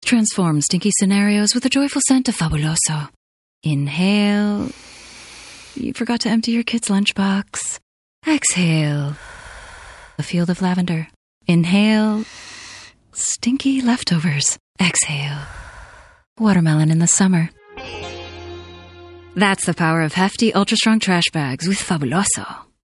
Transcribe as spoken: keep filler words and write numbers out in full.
Transform stinky scenarios with the joyful scent of Fabuloso. Inhale. You forgot to empty your kid's lunchbox. Exhale. A field of lavender. Inhale. Stinky leftovers. Exhale. Watermelon in the summer. That's the power of hefty, ultra-strong trash bags with Fabuloso.